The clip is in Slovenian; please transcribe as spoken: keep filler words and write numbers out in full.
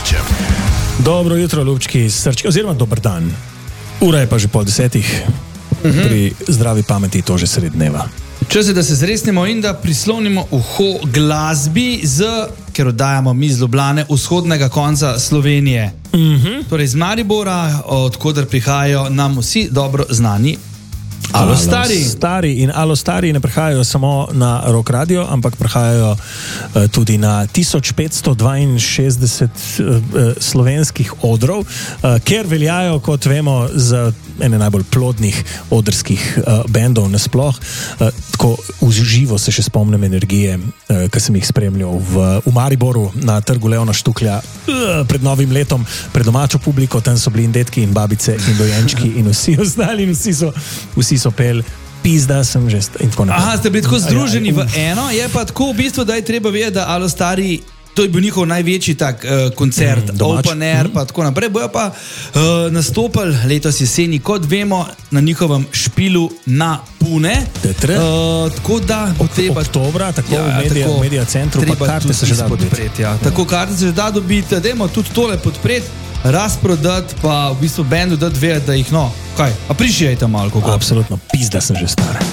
Kovačem. Dobro jutro, ljubčki iz Srčke, oziroma dober dan. Ura je pa že pol desetih, uh-huh. Pri zdravi pameti to že sred dneva. Čas je, da se zresnimo in da prislonimo uho glasbi, z, ker oddajamo mi z Ljubljane, vzhodnega konca Slovenije. Uh-huh. Torej z Maribora, odkoder prihajajo nam vsi dobro znani Alo Stari. Stari in Alo Stari ne prihajajo samo na Rock Radio, ampak prihajajo uh, tudi na tisoč petsto dvainšestdeset uh, slovenskih odrov, uh, ker veljajo, kot vemo, za ene najbolj plodnih odrskih uh, bendov nasploh. Uh, tako v živo se še spomnim energije, uh, ki sem jih spremljal v, v Mariboru na trgu Leona Štuklja uh, pred novim letom, pred domačo publiko. Tam so bili in detki in babice in dojenčki in vsi ostali in vsi so, vsi so pel pizda sem že in tako naprej. Aha, ste bili tako združeni v eno, je pa tako v bistvu, da je treba vedeti, da Alo Stari, to je bil njihov največji tak uh, koncert, mm, open air, mm. pa tako naprej. Bojo pa uh, nastopili letos jeseni, kot vemo, na njihovem špilu na Pune. Uh, tako da bo treba... Oktobra, tako ja, v Media, tako, Media Centru, pa karte se že da podpreti. Ja. Tako karte se že da dobiti, dajmo tudi tole podpreti, razprodati, pa v bistvu bendu dati vedeti, da jih no, kaj, a prišijajte malo kako. Absolutno, pizda sem že star.